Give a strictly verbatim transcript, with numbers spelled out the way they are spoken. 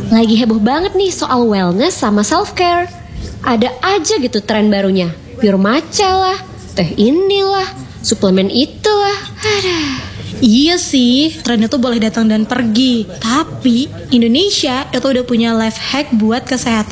Lagi heboh banget nih soal wellness sama self-care. Ada aja gitu tren barunya. Pure matcha lah, teh inilah, suplemen itulah. Aduh. Iya sih, tren itu boleh datang dan pergi. Tapi Indonesia itu udah punya life hack buat kesehatan